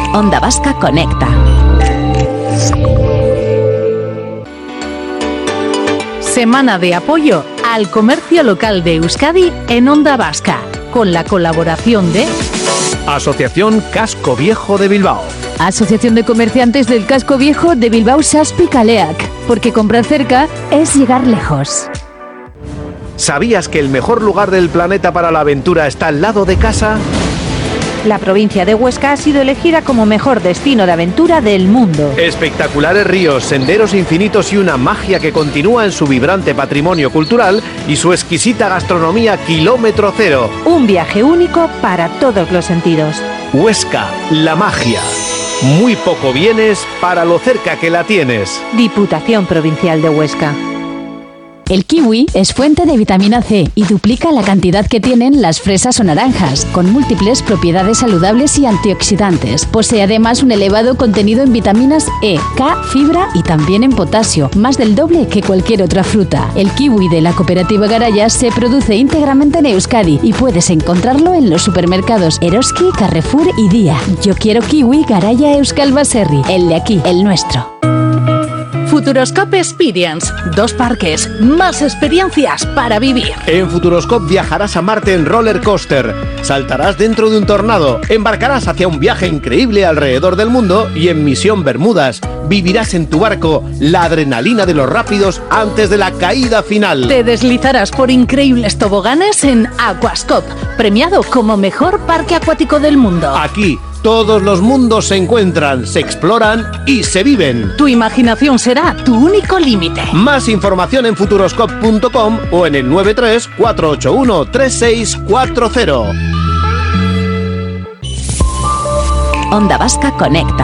Onda Vasca Conecta. Semana de apoyo al comercio local de Euskadi en Onda Vasca, con la colaboración de Asociación Casco Viejo de Bilbao, Asociación de Comerciantes del Casco Viejo de Bilbao Zazpi Kaleak, porque comprar cerca es llegar lejos. ¿Sabías que el mejor lugar del planeta para la aventura está al lado de casa? La provincia de Huesca ha sido elegida como mejor destino de aventura del mundo. Espectaculares ríos, senderos infinitos y una magia que continúa en su vibrante patrimonio cultural y su exquisita gastronomía kilómetro cero. Un viaje único para todos los sentidos. Huesca, la magia. Muy poco vienes para lo cerca que la tienes. Diputación Provincial de Huesca. El kiwi es fuente de vitamina C y duplica la cantidad que tienen las fresas o naranjas, con múltiples propiedades saludables y antioxidantes. Posee además un elevado contenido en vitaminas E, K, fibra y también en potasio, más del doble que cualquier otra fruta. El kiwi de la cooperativa Garaya se produce íntegramente en Euskadi y puedes encontrarlo en los supermercados Eroski, Carrefour y Día. Yo quiero kiwi Garaya Euskal Baserri, el de aquí, el nuestro. Futuroscope Experience, 2 parques, más experiencias para vivir. En Futuroscope viajarás a Marte en roller coaster, saltarás dentro de un tornado, embarcarás hacia un viaje increíble alrededor del mundo y en Misión Bermudas vivirás en tu barco la adrenalina de los rápidos antes de la caída final. Te deslizarás por increíbles toboganes en Aquascope, premiado como mejor parque acuático del mundo. Aquí todos los mundos se encuentran, se exploran y se viven. Tu imaginación será tu único límite. Más información en futuroscope.com o en el 93 481 3640. Onda Vasca Conecta.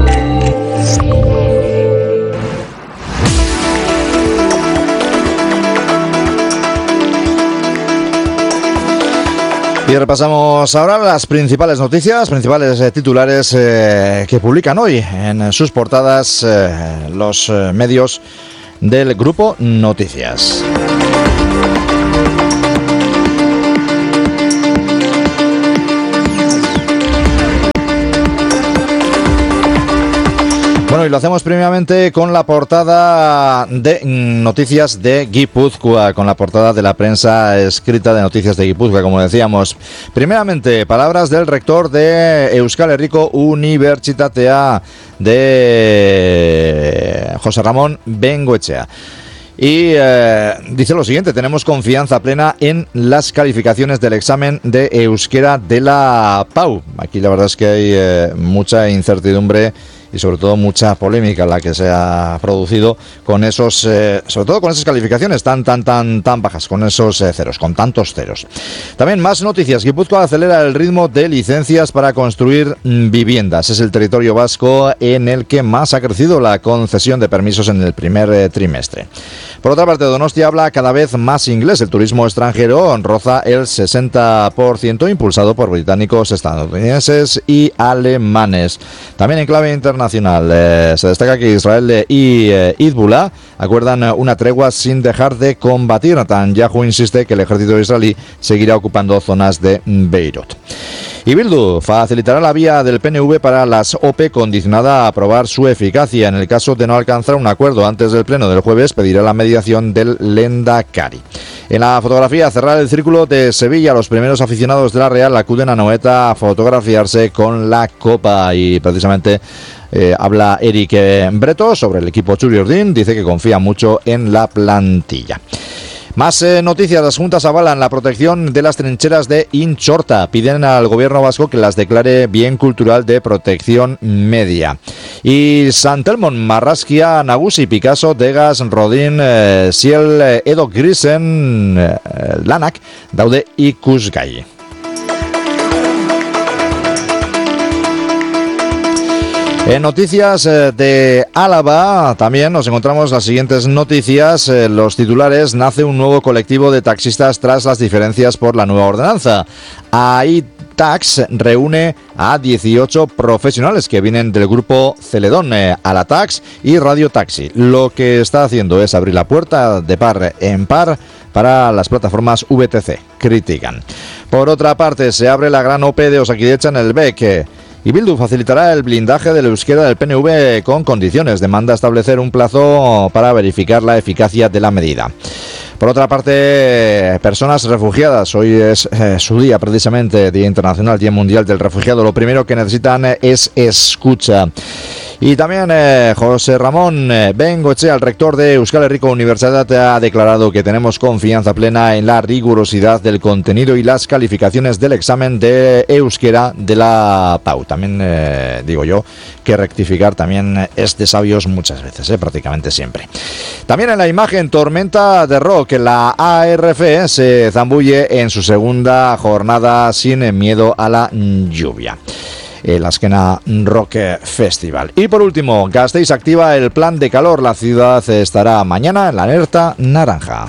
Y repasamos ahora las principales noticias, principales titulares que publican hoy en sus portadas los medios del Grupo Noticias. Bueno, y lo hacemos primeramente con la portada de Noticias de Guipúzcoa, con la portada de la prensa escrita de Noticias de Guipúzcoa, como decíamos. Primeramente, palabras del rector de Euskal Herriko Unibertsitatea, de José Ramón Bengoechea. Y dice lo siguiente: tenemos confianza plena en las calificaciones del examen de euskera de la PAU. Aquí la verdad es que hay mucha incertidumbre y sobre todo mucha polémica la que se ha producido con esos, sobre todo con esas calificaciones tan bajas, con esos ceros, con tantos ceros. También más noticias. Guipúzcoa acelera el ritmo de licencias para construir viviendas. Es el territorio vasco en el que más ha crecido la concesión de permisos en el primer trimestre. Por otra parte, Donostia habla cada vez más inglés. El turismo extranjero roza el 60%, impulsado por británicos, estadounidenses y alemanes. También en clave internacional, se destaca que Israel y Hezbollah acuerdan una tregua sin dejar de combatir. Netanyahu insiste que el ejército israelí seguirá ocupando zonas de Beirut. Y Bildu facilitará la vía del PNV para las OPE, condicionada a aprobar su eficacia. En el caso de no alcanzar un acuerdo antes del pleno del jueves, pedirá la mediación del Lehendakari. En la fotografía, cerrar el círculo de Sevilla, los primeros aficionados de la Real acuden a Noeta a fotografiarse con la Copa y precisamente habla Eric Breto sobre el equipo Txuri-Urdin, dice que confía mucho en la plantilla. Más noticias. Las juntas avalan la protección de las trincheras de Intxorta. Piden al gobierno vasco que las declare bien cultural de protección media. Y Santelmon Marraskia Nagusi Picasso Degas Rodin Siel Edo Grisen Lanak daude ikusgai. En noticias de Álava también nos encontramos las siguientes noticias. Los titulares: nace un nuevo colectivo de taxistas tras las diferencias por la nueva ordenanza. AITax reúne a 18 profesionales que vienen del grupo Celedón, Alatax y Radio Taxi. Lo que está haciendo es abrir la puerta de par en par para las plataformas VTC, critican. Por otra parte, se abre la gran OPE de Osakidecha en el BEC. Y Bildu facilitará el blindaje del euskera del PNV con condiciones. Demanda establecer un plazo para verificar la eficacia de la medida. Por otra parte, personas refugiadas. Hoy es su día, precisamente, Día Internacional, Día Mundial del Refugiado. Lo primero que necesitan es escucha. Y también José Ramón Bengoechea, el rector de Euskal Herriko Universidad, ha declarado que tenemos confianza plena en la rigurosidad del contenido y las calificaciones del examen de euskera de la PAU. También digo yo que rectificar también es de sabios muchas veces, prácticamente siempre. También en la imagen, tormenta de rock. La ARF se zambulle en su segunda jornada sin miedo a la lluvia. El Azkena Rock Festival. Y por último, Gasteiz activa el plan de calor. La ciudad estará mañana en la alerta naranja.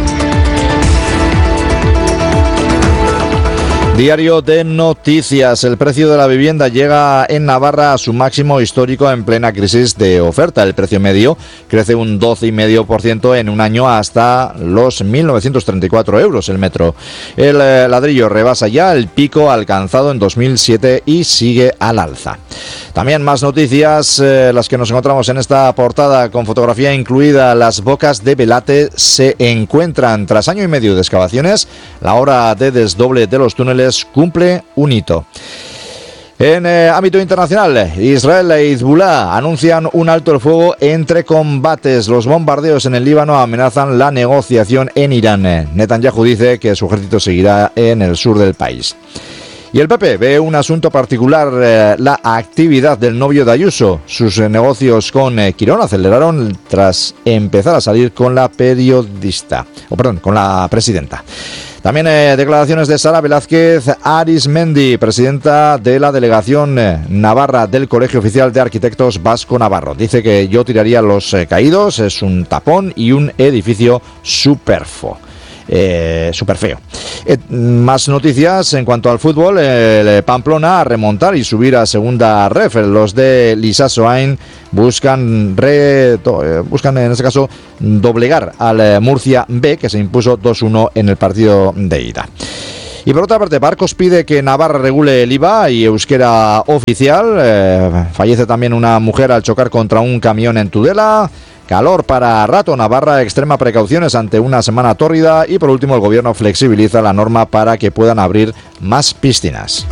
Diario de Noticias. El precio de la vivienda llega en Navarra a su máximo histórico en plena crisis de oferta. El precio medio crece un 12,5% en un año hasta los 1.934 euros el metro. El ladrillo rebasa ya el pico alcanzado en 2007 y sigue al alza. También más noticias, las que nos encontramos en esta portada con fotografía incluida. Las bocas de Belate se encuentran. Tras año y medio de excavaciones, la hora de desdoble de los túneles cumple un hito. En ámbito internacional, Israel e Hezbollah anuncian un alto el fuego entre combates. Los bombardeos en el Líbano amenazan la negociación en Irán. Netanyahu dice que su ejército seguirá en el sur del país. Y el PP ve un asunto particular, la actividad del novio de Ayuso. Sus negocios con Quirón aceleraron tras empezar a salir con la con la presidenta. También declaraciones de Sara Velázquez Arismendi, presidenta de la delegación navarra del Colegio Oficial de Arquitectos Vasco Navarro. Dice que yo tiraría los caídos, es un tapón y un edificio súper feo. Más noticias en cuanto al fútbol. El Pamplona a remontar y subir a segunda ref. Los de Lisa Soain buscan en este caso doblegar al Murcia B, que se impuso 2-1 en el partido de ida. Y por otra parte, Barcos pide que Navarra regule el IVA y euskera oficial. Fallece también una mujer al chocar contra un camión en Tudela. Calor para rato. Navarra extrema precauciones ante una semana tórrida. Y por último, el gobierno flexibiliza la norma para que puedan abrir más piscinas.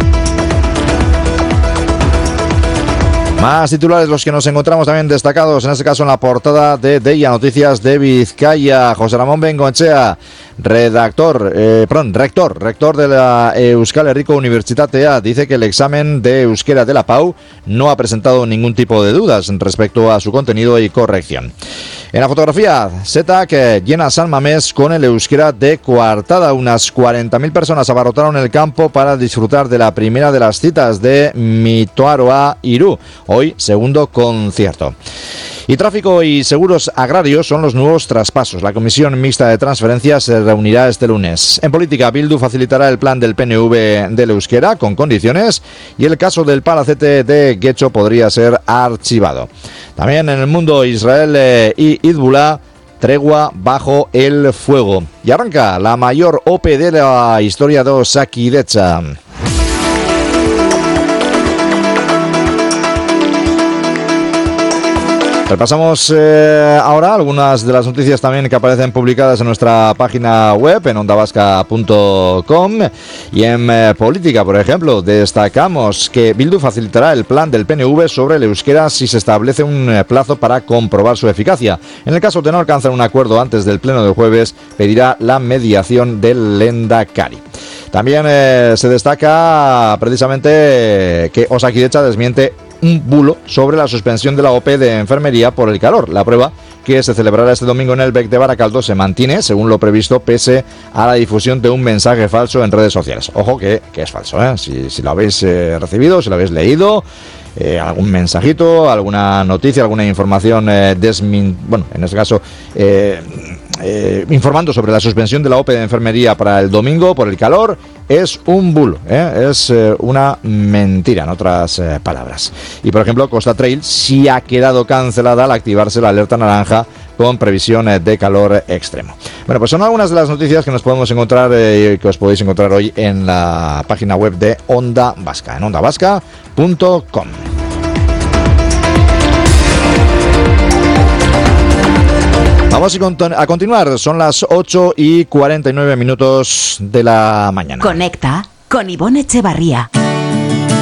Más titulares los que nos encontramos también destacados, en este caso en la portada de Deia Noticias de Vizcaya. José Ramón Bengoechea, rector de la Euskal Herriko Unibertsitatea, dice que el examen de euskera de la PAU no ha presentado ningún tipo de dudas respecto a su contenido y corrección. En la fotografía, ZETAC llena San Mamés con el euskera de coartada. Unas 40.000 personas abarrotaron el campo para disfrutar de la primera de las citas de Mitoaroa Irú. Hoy, segundo concierto. Y tráfico y seguros agrarios son los nuevos traspasos. La Comisión Mixta de Transferencias se reunirá este lunes. En política, Bildu facilitará el plan del PNV del euskera con condiciones y el caso del palacete de Getxo podría ser archivado. También en el mundo, Israel y Hezbollah, tregua bajo el fuego. Y arranca la mayor OPE de la historia de Osakidetza. Repasamos ahora algunas de las noticias también que aparecen publicadas en nuestra página web, en ondavasca.com. Y en política, por ejemplo, destacamos que Bildu facilitará el plan del PNV sobre el euskera si se establece un plazo para comprobar su eficacia. En el caso de no alcanzar un acuerdo antes del pleno del jueves, pedirá la mediación del Lehendakari. También se destaca precisamente que Osakidetza desmiente un bulo sobre la suspensión de la OPE de enfermería por el calor. La prueba, que se celebrará este domingo en el Bec de Barakaldo, se mantiene, según lo previsto, pese a la difusión de un mensaje falso en redes sociales. Ojo que es falso, si lo habéis recibido, si lo habéis leído, algún mensajito, alguna noticia, alguna información en este caso informando sobre la suspensión de la OPE de enfermería para el domingo por el calor, es un bulo, es una mentira, en otras palabras. Y por ejemplo, Costa Trail sí ha quedado cancelada al activarse la alerta naranja con previsión de calor extremo. Bueno, pues son algunas de las noticias que nos podemos encontrar, que os podéis encontrar hoy en la página web de Onda Vasca, en ondavasca.com. Vamos a continuar, son las 8:49 de la mañana. Conecta con Ivonne Echevarría.